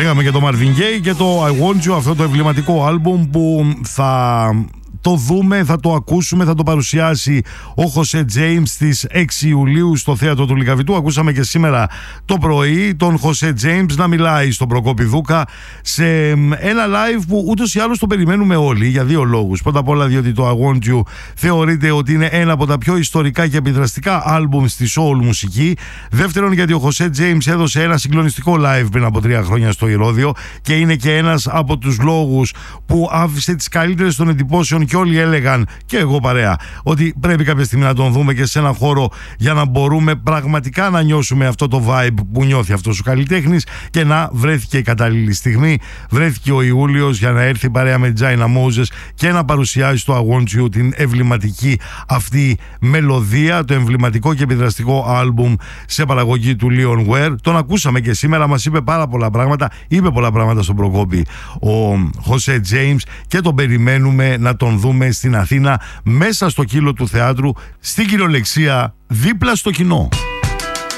Λέγαμε και το Marvin Gaye και το I Want You, αυτό το εμβληματικό άλμπουμ που θα το δούμε, θα το ακούσουμε, θα το παρουσιάσει ο Χωσέ Τζέιμς στις 6 Ιουλίου στο Θέατρο του Λυκαβητού. Ακούσαμε και σήμερα το πρωί τον Χωσέ Τζέιμς να μιλάει στον Προκόπη Δούκα σε ένα live που ούτως ή άλλως το περιμένουμε όλοι για δύο λόγους. Πρώτα απ' όλα διότι το I Want You θεωρείται ότι είναι ένα από τα πιο ιστορικά και επιδραστικά άλμπουμ στη soul μουσική. Δεύτερον, γιατί ο Χωσέ Τζέιμς έδωσε ένα συγκλονιστικό live πριν από 3 χρόνια στο Ηρώδειο και είναι και ένας από τους λόγους που άφησε τις καλύτερες των εντυπώσεων. Και όλοι έλεγαν, και εγώ παρέα, ότι πρέπει κάποια στιγμή να τον δούμε και σε έναν χώρο για να μπορούμε πραγματικά να νιώσουμε αυτό το vibe που νιώθει αυτός ο καλλιτέχνης. Και να βρέθηκε η κατάλληλη στιγμή, βρέθηκε ο Ιούλιος για να έρθει παρέα με Τζάινα Μόζες και να παρουσιάσει στο I Want You την εμβληματική αυτή μελωδία, το εμβληματικό και επιδραστικό άλμπουμ σε παραγωγή του Leon Ware. Τον ακούσαμε και σήμερα, μας είπε πάρα πολλά πράγματα, είπε πολλά πράγματα στον Προκόπη ο Χωσέ Τζέιμς και τον περιμένουμε να τον δούμε στην Αθήνα, μέσα στο κύλο του θεάτρου, στην κυριολεξία δίπλα στο κοινό.